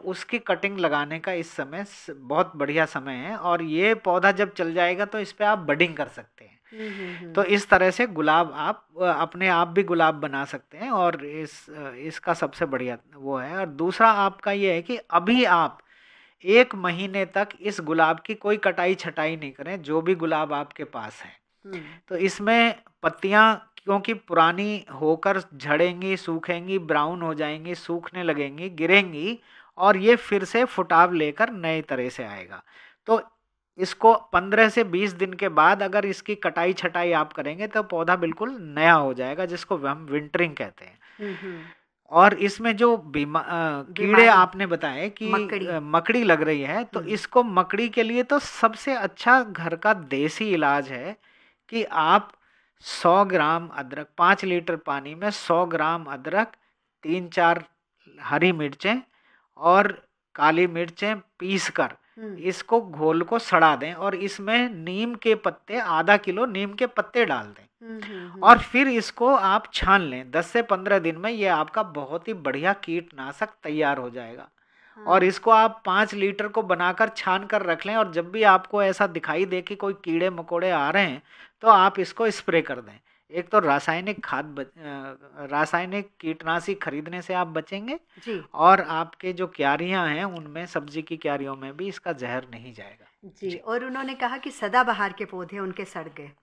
उसकी कटिंग लगाने का इस समय बहुत बढ़िया समय है। और ये पौधा जब चल जाएगा तो इस पे आप बडिंग कर सकते हैं। तो इस तरह से गुलाब आप अपने आप भी गुलाब बना सकते हैं, और इसका सबसे बढ़िया वो है। और दूसरा आपका ये है कि अभी आप 1 महीने तक इस गुलाब की कोई कटाई छटाई नहीं करें, जो भी गुलाब आपके पास है। तो इसमें पत्तियां क्योंकि पुरानी होकर झड़ेंगी, सूखेंगी, ब्राउन हो जाएंगी, सूखने लगेंगी, गिरेंगी, और ये फिर से फुटाव लेकर नए तरह से आएगा। तो इसको 15 से 20 दिन के बाद अगर इसकी कटाई छटाई आप करेंगे तो पौधा बिल्कुल नया हो जाएगा, जिसको हम विंटरिंग कहते हैं। और इसमें जो कीड़े आपने बताए कि मकड़ी लग रही है, तो इसको मकड़ी के लिए तो सबसे अच्छा घर का देसी इलाज है कि आप 100 ग्राम अदरक, 5 लीटर पानी में 100 ग्राम अदरक, 3-4 हरी मिर्चें और काली मिर्चें पीस कर इसको घोल को सड़ा दें, और इसमें नीम के पत्ते, आधा किलो नीम के पत्ते डाल दें, और फिर इसको आप छान लें। 10 से 15 दिन में ये आपका बहुत ही बढ़िया कीटनाशक तैयार हो जाएगा। और इसको आप 5 लीटर को बनाकर छान कर रख लें, और जब भी आपको ऐसा दिखाई दे कि कोई कीड़े मकोड़े आ रहे हैं तो आप इसको स्प्रे कर दें। एक तो रासायनिक कीटनाशी खरीदने से आप बचेंगे जी। और आपके जो क्यारियां हैं उनमें, सब्जी की क्यारियों में भी इसका जहर नहीं जाएगा जी। और उन्होंने कहा कि सदाबहार के पौधे उनके सड़ गए।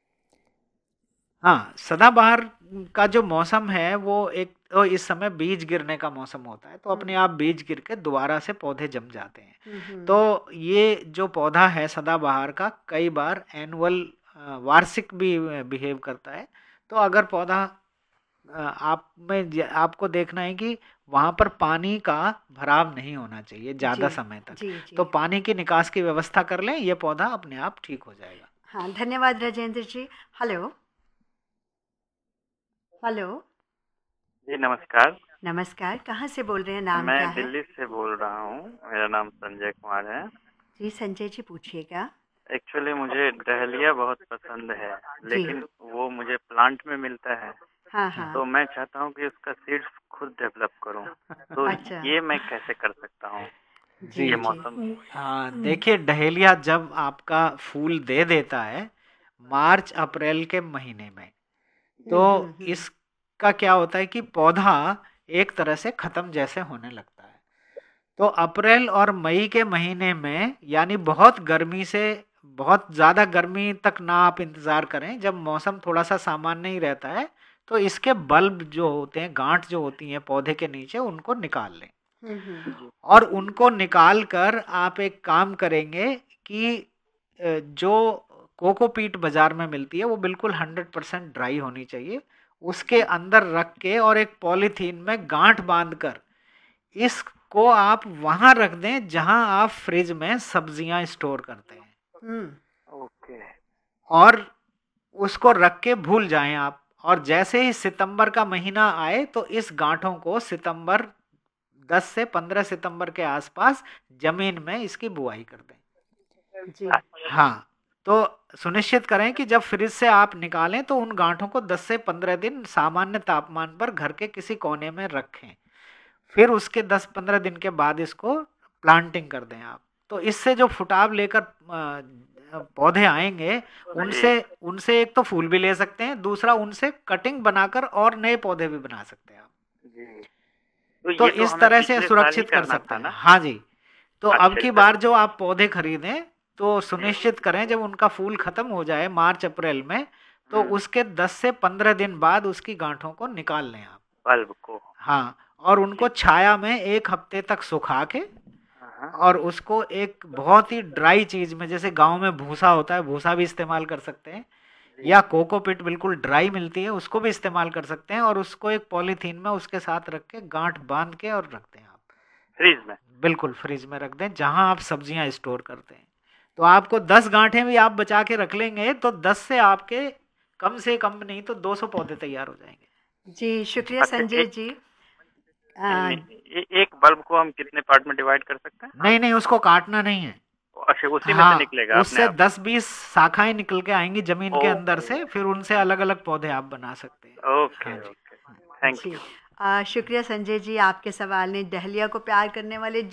हाँ, सदाबहार का जो मौसम है वो तो इस समय बीज गिरने का मौसम होता है, तो अपने आप बीज गिर के दोबारा से पौधे जम जाते हैं। तो ये जो पौधा है सदाबहार का, कई बार एनुअल वार्षिक भी बिहेव करता है। तो अगर पौधा आपको देखना है कि वहां पर पानी का भराव नहीं होना चाहिए ज्यादा समय तक, तो पानी की निकास की व्यवस्था कर लें, ये पौधा अपने आप ठीक हो जाएगा। हाँ, धन्यवाद राजेंद्र जी। हेलो हेलो जी नमस्कार। नमस्कार, कहाँ से बोल रहे हैं, नाम क्या है? मैं दिल्ली से बोल रहा हूँ, मेरा नाम संजय कुमार है। जी संजय जी, पूछिएगा। एक्चुअली मुझे डहलिया बहुत पसंद है, लेकिन वो मुझे प्लांट में मिलता है। हाँ। तो मैं चाहता हूँ कि उसका सीड्स खुद डेवलप करूँ, तो अच्छा। ये मैं कैसे कर सकता हूँ? जी ये मौसम, हाँ देखिए, डहेलिया जब आपका फूल दे देता है मार्च अप्रैल के महीने में, तो इसका क्या होता है कि पौधा एक तरह से खत्म जैसे होने लगता है। तो अप्रैल और मई के महीने में, यानी बहुत गर्मी से बहुत ज़्यादा गर्मी तक ना आप इंतज़ार करें, जब मौसम थोड़ा सा सामान्य ही रहता है तो इसके बल्ब जो होते हैं, गांठ जो होती हैं पौधे के नीचे, उनको निकाल लें। और उनको निकाल कर आप एक काम करेंगे कि जो कोकोपीट बाजार में मिलती है वो बिल्कुल 100% ड्राई होनी चाहिए, उसके अंदर रख के और एक पॉलीथीन में गांठ बांधकर इसको आप वहां रख दें जहां आप फ्रिज में सब्जियां स्टोर करते हैं। ओके। और उसको रख के भूल जाएं आप, और जैसे ही सितंबर का महीना आए तो इस गांठों को 10 से 15 सितंबर के आसपास जमीन में इसकी बुआई कर दें जी। हाँ, तो सुनिश्चित करें कि जब फ्रिज से आप निकालें तो उन गांठों को 10 से 15 दिन सामान्य तापमान पर घर के किसी कोने में रखें। फिर उसके 10-15 दिन के बाद इसको प्लांटिंग कर दें आप। तो इससे जो फुटाव लेकर पौधे आएंगे, उनसे एक तो फूल भी ले सकते हैं, दूसरा उनसे कटिंग बनाकर और नए पौधे भी बना सकते हैं आप। तो इस तरह से सुरक्षित कर सकते हैं। हाँ जी। तो अब की बार जो आप पौधे खरीदें तो सुनिश्चित करें जब उनका फूल खत्म हो जाए मार्च अप्रैल में, तो उसके 10 से 15 दिन बाद उसकी गांठों को निकाल लें आप, बल्ब को। हाँ, और उनको छाया में 1 हफ्ते तक सुखा के, और उसको एक बहुत ही ड्राई चीज में, जैसे गांव में भूसा होता है, भूसा भी इस्तेमाल कर सकते हैं, या कोकोपीट बिल्कुल ड्राई मिलती है उसको भी इस्तेमाल कर सकते हैं, और उसको एक पॉलीथीन में उसके साथ रख के गांठ बांध के और रखते हैं आप फ्रिज में। बिल्कुल फ्रिज में रख दें जहां आप सब्जियां स्टोर करते हैं। तो आपको 10 गांठें भी आप बचा के रख लेंगे तो 10 से आपके कम से कम नहीं तो 200 पौधे तैयार हो जाएंगे। जी शुक्रिया संजय जी। एक बल्ब को हम कितने पार्ट में डिवाइड कर सकते हैं? नहीं, उसको काटना नहीं है। अच्छा, उसी में से निकलेगा? उससे 10-20 शाखाएं निकल के आएंगी जमीन के अंदर से, फिर उनसे अलग अलग पौधे आप बना सकते हैं। Okay, thank you. शुक्रिया संजय जी, आपके सवाल ने डहलिया को प्यार करने वाले